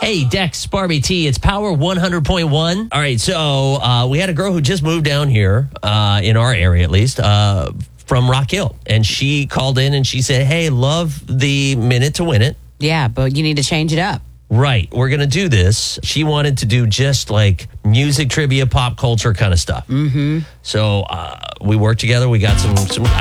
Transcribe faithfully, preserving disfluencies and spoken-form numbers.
Hey, Dex, Barbie T, it's Power one hundred point one. All right, so uh, we had a girl who just moved down here, uh, in our area at least, uh, from Rock Hill. And she called in and she said, hey, love the Minute to Win It. Yeah, but you need to change it up. Right, we're going to do this. She wanted to do just like music trivia, pop culture kind of stuff. Mm-hmm. So uh, we worked together. We got some some.